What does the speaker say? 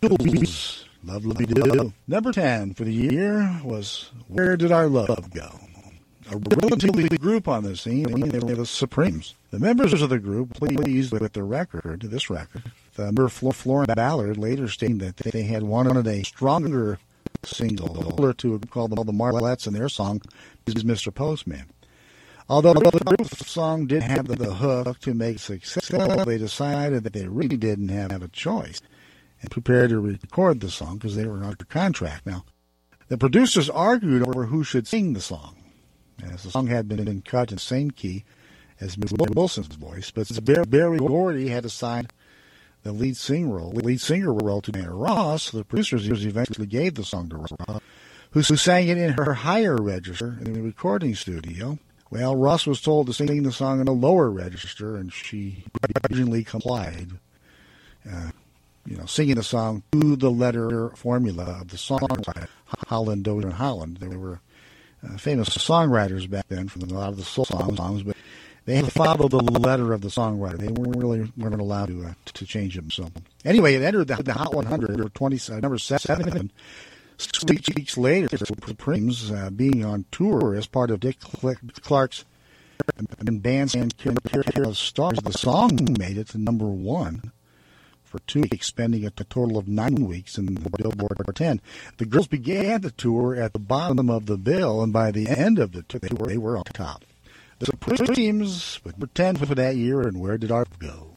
Beatles, Lovely Do. Number 10 for the year was Where Did Our Love Go? A relatively group on the scene, they were the Supremes. The members of the group pleased with this record. The member Florence Ballard later stating that they had wanted a stronger single to call them the Marlettes, and their song is Mr. Postman. Although the group's song did have the hook to make successful, they decided that they really didn't have a choice and prepared to record the song because they were under contract. Now, the producers argued over who should sing the song, as the song had been cut in the same key as Mr. Wilson's voice, but Berry Gordy had assigned the lead singer role to Diana Ross. The producers eventually gave the song to Ross, who sang it in her higher register in the recording studio. Well, Ross was told to sing the song in a lower register, and she originally complied, singing the song to the letter formula of the songwriter, Holland, Dozier, and Holland. They were famous songwriters back then from a lot of the soul songs, but they had to follow the letter of the songwriter. They weren't allowed to change them. So anyway, it entered the Hot 100, or number 7. 6 weeks later, the Supremes, being on tour as part of Dick Clark's bandstand Carol Stars, the song made it to number 1 for 2 weeks, spending a total of 9 weeks in the Billboard 10. The girls began the tour at the bottom of the bill, and by the end of the tour, they were on top. The Supremes, number 10 for that year, and Where Did Our Love Go?